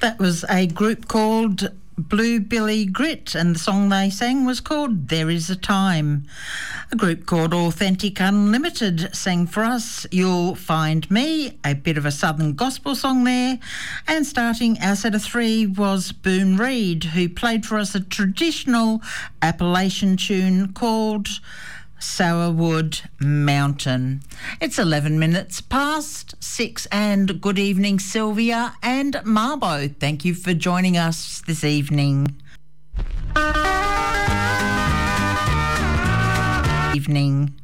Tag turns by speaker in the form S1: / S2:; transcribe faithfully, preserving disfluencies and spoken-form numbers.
S1: That was a group called Blue Billy Grit, and the song they sang was called There Is a Time. A group called Authentic Unlimited sang for us You'll Find Me, a bit of a southern gospel song there. And starting our set of three was Boone Reid, who played for us a traditional Appalachian tune called Sourwood Mountain. It's eleven minutes past six, and good evening, Sylvia and Marbo. Thank you for joining us this evening. Evening.